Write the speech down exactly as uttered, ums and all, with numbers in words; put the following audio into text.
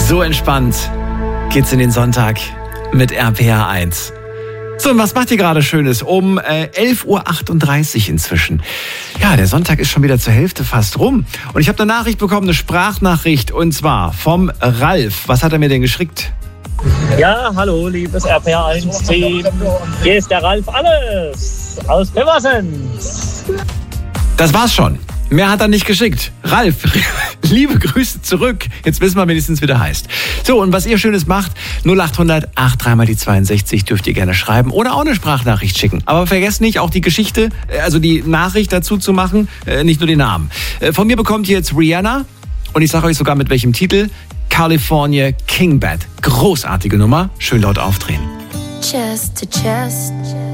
So entspannt geht's in den Sonntag mit R P R eins. So, und was macht ihr gerade Schönes? Um äh, elf Uhr achtunddreißig inzwischen. Ja, der Sonntag ist schon wieder zur Hälfte fast rum. Und ich habe eine Nachricht bekommen, eine Sprachnachricht, und zwar vom Ralf. Was hat er mir denn geschickt? Ja, hallo, liebes R P R eins Team. Hier ist der Ralf Alles aus Pirmasens. Das war's schon. Mehr hat er nicht geschickt. Ralf, liebe Grüße zurück. Jetzt wissen wir wenigstens, wie der heißt. So, und was ihr Schönes macht, null acht hundert acht drei mal die zweiundsechzig dürft ihr gerne schreiben oder auch eine Sprachnachricht schicken. Aber vergesst nicht, auch die Geschichte, also die Nachricht dazu zu machen, nicht nur den Namen. Von mir bekommt ihr jetzt Rihanna, und ich sage euch sogar mit welchem Titel: California King Bad. Großartige Nummer, schön laut aufdrehen. Chest to chest.